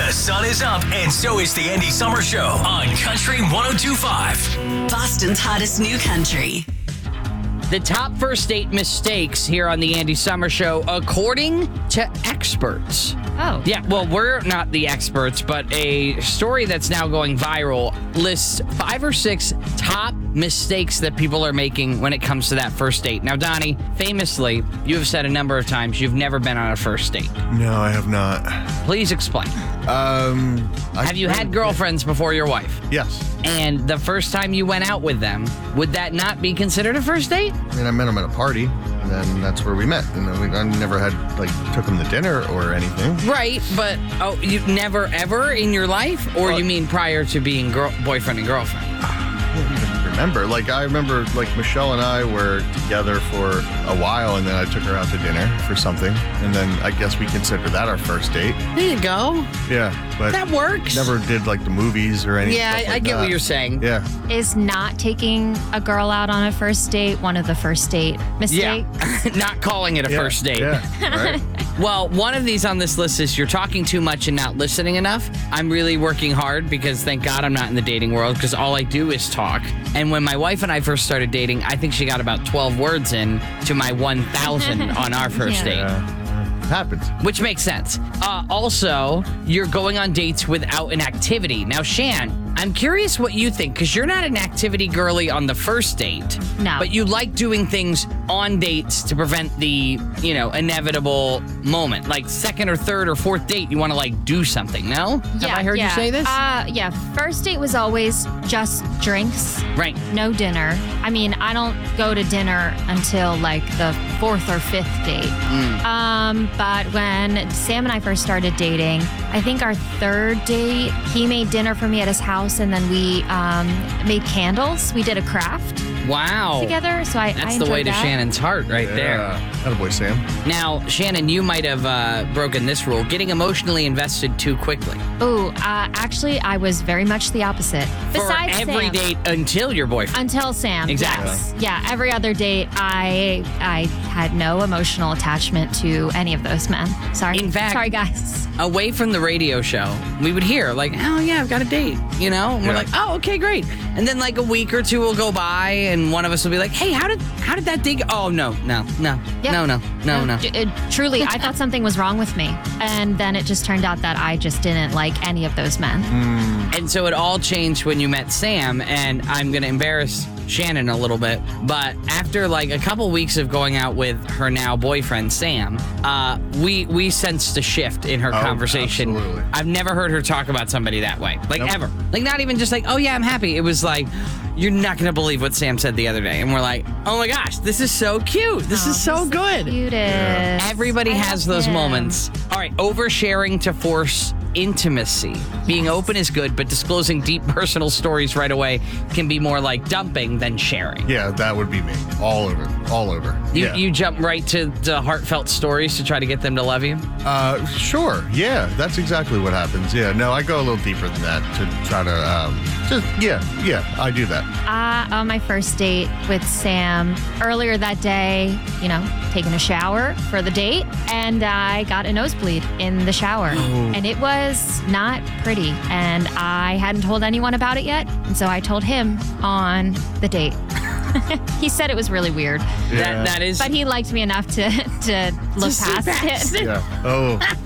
The sun is up, and so is the Andy Summer Show on Country 102.5. Boston's hottest new country. The top first date mistakes here on the Andy Summer Show, according to experts. Oh. Yeah, well, we're not the experts, but a story that's now going viral lists 5 or 6 top mistakes that people are making when it comes to that first date. Now, Donnie, famously, you have said a number of times you've never been on a first date. No, I have not. Please explain. Have you had girlfriends before your wife? Yes. And the first time you went out with them, would that not be considered a first date? I mean, I met him at a party, and then that's where we met. And then I never had, took him to dinner or anything. Right, but you never ever in your life? Or you mean prior to being boyfriend and girlfriend? I don't even remember. I remember, Michelle and I were together for a while, and then I took her out to dinner for something. And then I guess we consider that our first date. There you go. Yeah, but That works. never did, the movies or anything. Yeah, I get what you're saying. Yeah. Is not taking a girl out on a first date one of the first date mistakes? Yeah, not calling it a first date. Yeah, right? Well, one of these on this list is you're talking too much and not listening enough. I'm really working hard because thank God I'm not in the dating world because all I do is talk. And when my wife and I first started dating, I think she got about 12 words in to my 1,000 on our first date. Happens. Which makes sense. Also, you're going on dates without an activity. Now, Shan, I'm curious what you think, because you're not an activity girly on the first date. No. But you like doing things on dates to prevent the, inevitable moment. Like second or third or fourth date, you want to, do something, no? Have I heard you say this? Yeah. First date was always just drinks. Right. No dinner. I mean, I don't go to dinner until, the 4th or 5th date. But when Sam and I first started dating, I think our 3rd date, he made dinner for me at his house, and then we made candles. We did a craft Wow. together. So I That's the way to that. Shannon's heart right there. Attaboy, Sam. Now, Shannon, you might have broken this rule, getting emotionally invested too quickly. Oh, actually, I was very much the opposite. Besides For every Sam. date until your boyfriend. Until Sam. Exactly. Yes. Yeah, every other date, I had no emotional attachment to any of those men. Sorry. In fact- Sorry, guys. Away from the radio show, we would hear oh yeah, I've got a date, And we're like, oh, okay, great. And then a week or two will go by, and one of us will be like, hey, how did that date go? Oh no. Truly, I thought something was wrong with me, and then it just turned out that I just didn't like any of those men. And so it all changed when you met Sam, and I'm gonna embarrass Shannon a little bit, but after a couple weeks of going out with her now boyfriend Sam, we sensed a shift in her conversation. Absolutely. I've never heard her talk about somebody that way, Nope. ever. Not even just oh yeah, I'm happy. It was you're not gonna believe what Sam said the other day, and we're like, oh my gosh, this is so cute. This is so good. Cutest. Everybody I has love those him. moments. All right, oversharing to force intimacy. Being open is good, but disclosing deep personal stories right away can be more like dumping than sharing. Yeah, that would be me. All over. You jump right to heartfelt stories to try to get them to love you? Sure. Yeah, that's exactly what happens. Yeah, no, I go a little deeper than that to try to, I do that. On my first date with Sam, earlier that day, taking a shower for the date, and I got a nosebleed in the shower. And it was not pretty, and I hadn't told anyone about it yet, and so I told him on the date. He said it was really weird, That is... but he liked me enough to look see past past it. Yeah. Oh,